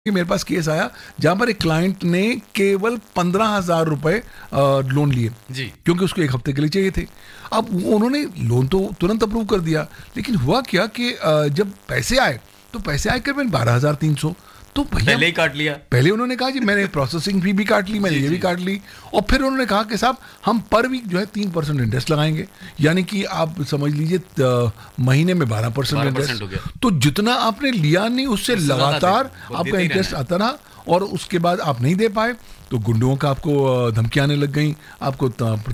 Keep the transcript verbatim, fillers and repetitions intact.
कि मेरे पास केस आया जहां पर एक क्लाइंट ने केवल पंद्रह हजार रुपए लोन लिए जी क्योंकि उसको एक हफ्ते के लिए चाहिए थे। अब वो उन्होंने लोन तो तुरंत अप्रूव कर दिया, लेकिन हुआ क्या कि अ, जब पैसे आए तो पैसे आए करीबन बारह हजार तीन सौ। तो भैया पहले ही काट लिया। पहले उन्होंने कहा जी मैंने प्रोसेसिंग फी भी काट ली, मैंने जी, ये भी जी। काट ली, और फिर उन्होंने कहा कि साहब हम पर वीक जो है तीन परसेंट इंटरेस्ट लगाएंगे, यानी कि आप समझ लीजिए अ, महीने में बारह परसेंट बारह परसेंट इंटरेस्ट। हो गया। तो जितना आपने लिया नहीं उससे उससे ज्यादा लगातार दे- वो आपका देते ही इंटरेस्ट रहना आता रहा, और उसके बाद आप नहीं दे पाए तो गुंडों का आपको अ, धमकियां आने लग गई, आपको त-